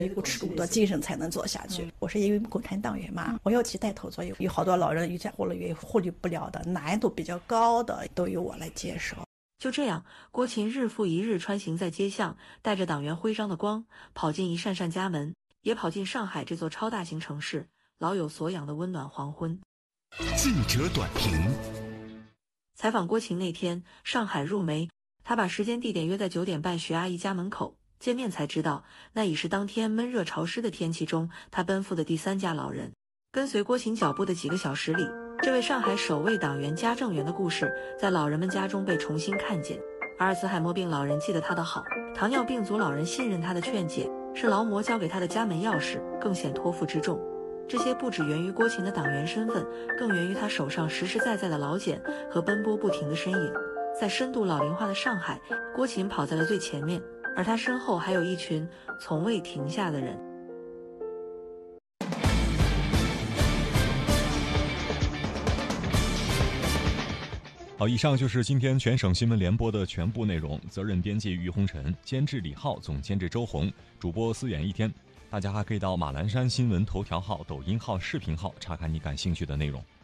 一股耻辱的精神才能做下去。我是因为共产党员嘛，我要起带头作用，有好多老人瑜伽护了也护理不了的，难度比较高的都由我来接手。 就这样，郭琴日复一日穿行在街巷，带着党员徽章的光，跑进一扇扇家门，也跑进上海这座超大型城市老有所养的温暖黄昏。 记者短评。 采访郭琴那天，上海入梅，他把时间地点约在9点半徐阿姨家门口。见面才知道，那已是当天闷热潮湿的天气中，他奔赴的第3家老人。跟随郭琴脚步的几个小时里，这位上海首位党员家政员的故事，在老人们家中被重新看见。阿尔茨海默病老人记得他的好，糖尿病足老人信任他的劝解，是劳模交给他的家门钥匙，更显托付之重。这些不只源于郭琴的党员身份，更源于他手上实实在在的劳检和奔波不停的身影。在深度老龄化的上海，郭琴跑在了最前面，而他身后还有一群从未停下的人。 好，以上就是今天全省新闻联播的全部内容。责任编辑于红尘，监制李浩，总监制周红，主播思远一天。大家还可以到马栏山新闻头条号、抖音号、视频号查看你感兴趣的内容。